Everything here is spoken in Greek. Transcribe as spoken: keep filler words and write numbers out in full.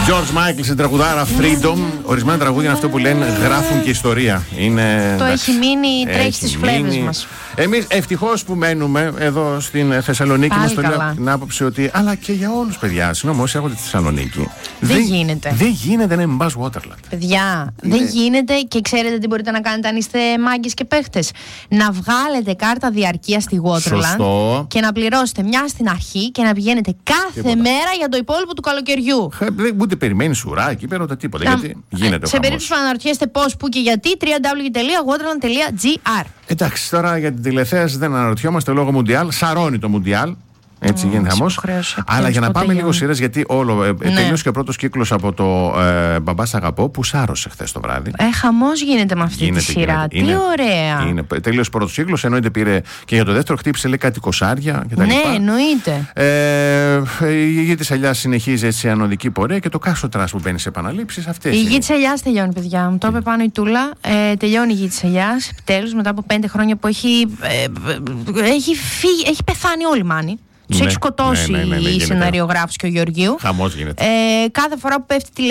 George Michael στην τραγουδάρα Freedom. Ορισμένα τραγούδια είναι αυτό που λένε γράφουν και ιστορία. Είναι, το έχει μείνει, τρέχει στις φλέβες μας. Εμείς ευτυχώς που μένουμε εδώ στην Θεσσαλονίκη, μας το λέω την άποψη ότι. Αλλά και για όλους, παιδιά. Συγγνώμη, όσοι έρχονται στη Θεσσαλονίκη. Δεν γίνεται. Δεν γίνεται να είναι μπας Waterland. Παιδιά, είναι... δεν γίνεται και ξέρετε τι μπορείτε να κάνετε αν είστε μάγκες και παίχτες. Να βγάλετε κάρτα διαρκείας στη Waterland. Σωστό. Και να πληρώσετε μια στην αρχή και να πηγαίνετε κάθε τίποτα. Μέρα για το υπόλοιπο του καλοκαιριού. Ούτε περιμένει ουρά εκεί πέρα, ούτε τίποτα. Να, γιατί γίνεται σε περίπτωση που αναρωτιέστε πώς, πού και γιατί, double-u double-u double-u τελεία waterland τελεία gr. Εντάξει, τώρα για την τηλεθέαση δεν αναρωτιόμαστε λόγω Μουντιάλ. Σαρώνει το Μουντιάλ. Έτσι mm, γίνεται χαμός. Αλλά για να πάμε λίγο σειρές, γιατί όλο. Ε, ναι. Τελείωσε και ο πρώτος κύκλος από το ε, Μπαμπά Σ' Αγαπώ που σάρωσε χθες το βράδυ. Ε, χαμός γίνεται με αυτή γίνεται, τη σειρά. Γίνεται. Τι είναι, ωραία. Είναι, τελείωσε ο πρώτος κύκλος, εννοείται πήρε και για το δεύτερο, χτύπησε λέει κάτι κοσάρια κτλ. Ναι, εννοείται. Ε, η Γη της Ελιάς συνεχίζει έτσι ανωδική πορεία και το Κάστρο-Τρας που μπαίνει σε επαναλήψεις. Αυτές η είναι. Γη της Ελιάς τελειώνει, παιδιά. Μου το είπε πάνω η Τούλα. Ε, τελειώνει η Γη της Ελιάς. Επιτέλους, μετά από πέντε χρόνια που έχει, ε, έχει, φύγει, έχει πεθάνει όλη η Μάνη. Τους ναι, έχει σκοτώσει ναι, ναι, ναι, ναι, οι σεναριογράφους και ο Γεωργίου. Χαμός γίνεται. Ε, κάθε φορά που πέφτει